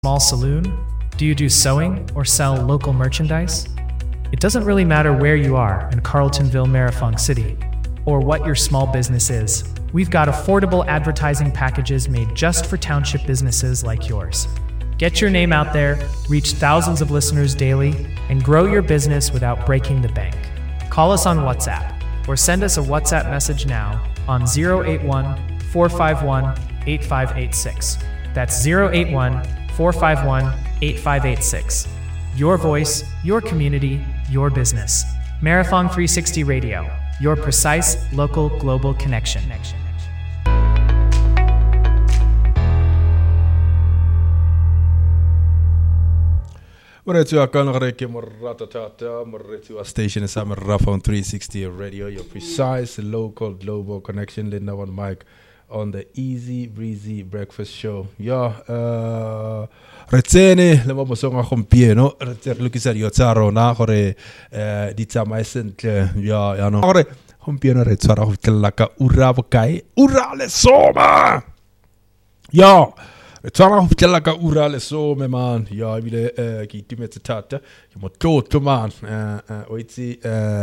small saloon? Do you do sewing or sell local merchandise? It doesn't really matter where you are in Carletonville, Merifong City, or what your small business is. We've got affordable advertising packages made just for township businesses like yours. Get your name out there, reach thousands of listeners daily, and grow your business without breaking the bank. Call us on WhatsApp or send us a WhatsApp message now on 081-451-8586. That's 081-451-8586. Your voice, your community, your business. Marathon 360 Radio, your precise local global connection. Mretu akana reke moratata mretu a station is Marathon 360 Radio, your precise local global connection. Linda on mic on the Easy Breezy Breakfast Show. Retsene le mo mosonga gompieno re lukisa dio tsa rona gore di tsamae sentle ya no gore gompieno re tsara go tlela ka ura bokae ura le soma re tsara go tlela ka ura le some man ebile ke itumetse thata ke motlotlo man o itse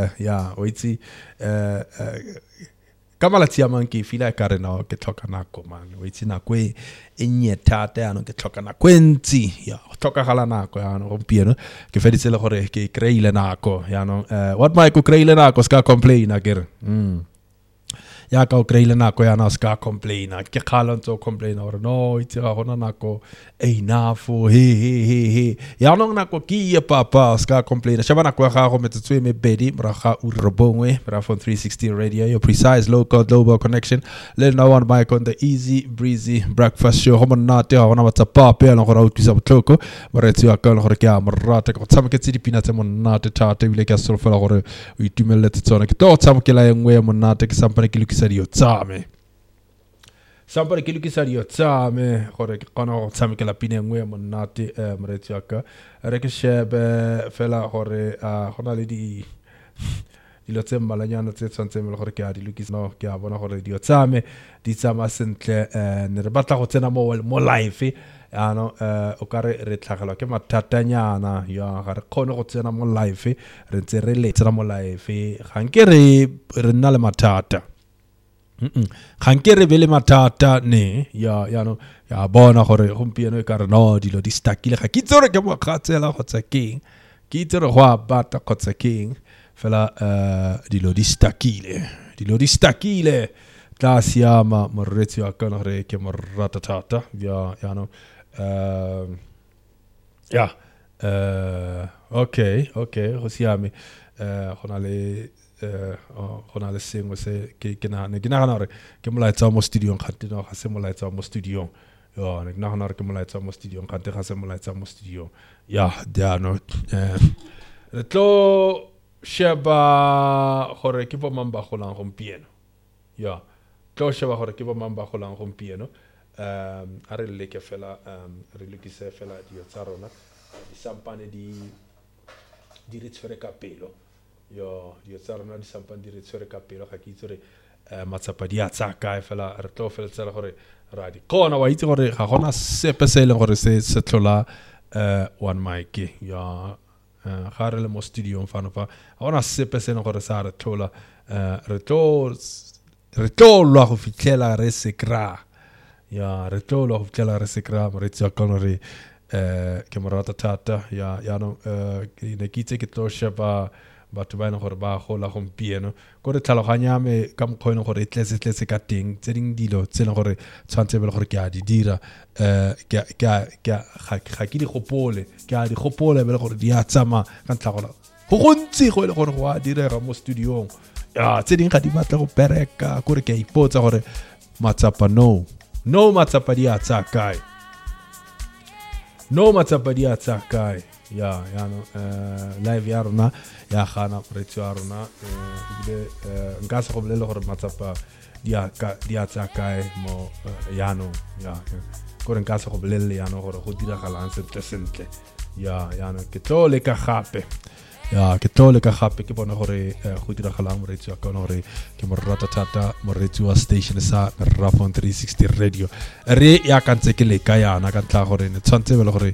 ka malatsi a mang ke fila ka re no ke tlhoka nako man o itse nako e nnye thata ya no ke tlhoka nako ntsi go tlhokagala nako ya no gompieno ke feditse le gore ke kreile nako ya no what my go kreile nako ska complain akere ya ka o kreile nako ya no ska complain ke khala ntse o complain or no itse ga gona nako enough he ya no nako ke ye papa ska complain shaba nako ya gago metsotso e mebedi moraga o robongwe Marathon 360 Radio, your precise local global connection. Le na one mic on the Easy Breezy Breakfast Show. Homo nate ga gona WhatsApp pe no gore o tlisa botlhoko moretsi wa ka le gore ke a morata go tsameketse dipina tse monate thata ebile ke a solofela gore o itumeletse tsona ke to tsamekela engwe ya monate ke sampane ke lukisa dio tsame sampane ke lukisa dio tsame gore ke kgona go tsamekela pina engwe ya monate moretsi wa ka re ke shebe fela gore gona le dilo tse mmalanyana tse tshwantseng le gore ke a di lukisa no ke a bona gore dio tsame di tsama sentle ne re batla go tsena mo live o ka re tlhagelwa ke mathatanyana ga re kgone go tsena mo live re ntse re le tsena mo live ga nke re nna le mathata ga nke re be le mathata ne ya bona gore gompieno e ka re no dilo di stakile ga ke itse gore ke mo gatsela kgotsa keng ke itse re go a bata kgotsa keng fela dilo di stakile tla siama morretsi wa kana gore ke morata thata okay go siame gona le sengwe se ke nagana gore ke molaetsa mo studio kgante no ga se molaetsa mo studio ne ke nagana gore ke molaetsa mo studio kgante ga se molaetsa mo studio re tlo sheba gore ke bo mang ba golang gompieno tlo sheba gore ke bo mang ba golang gompieno a re leke fela re lokise fela dio tsa rona di sampane di re tshwere ka pelo dio tsa rona di sampane di re tshwere ka pelo ga ke itse re matsapa di a tsaka fela re tlo fela tsela gore ra di kona wa itse gore ga gona sepe se le gore se tlola one mic ga re le mo studio mfano fa ga gona sepe se le gore sa re tlola re tlo lwa go fitlhela re se kra re tlo lwa go fitlhela re se kra moretsi wa kana re ke morata thata no ne ke itse ke tlo sheba batho ba ena gore ba gola gompieno go re tlhaloganya me ka mokgweno gore tletse ka teng tse ding dilo tse le gore tshwantse bele gore ke a di dira ga ke di gopole bele gore di a tsama ka ntlagola go gontsi go ile gore go a direga mo studiong tse ding ga di batla go bereka gore ke a ipotsa gore matsapa no matsapa di a tsakae live ya rona ya gana moretsi wa rona ebile nka se go bolele gore matsapa di a tsakae mo gore nka se go bolele yano gore go diragalang sentle ke tlo leka gape ke bona gore go diragalang moretsi wa kana gore ke morata thata moretsi wa station sa Marathon 360 Radio re ya ka ntse ke leka yana ka ntla gore ne tshwantse bele gore